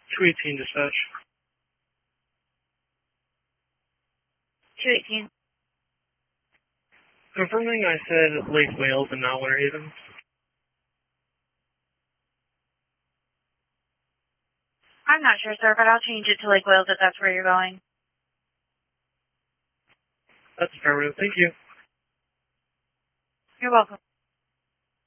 218 dispatch. 218. Confirming I said Lake Wales and not Winter Haven. I'm not sure, sir, but I'll change it to Lake Wales if that's where you're going. That's affirmative. Thank you. You're welcome.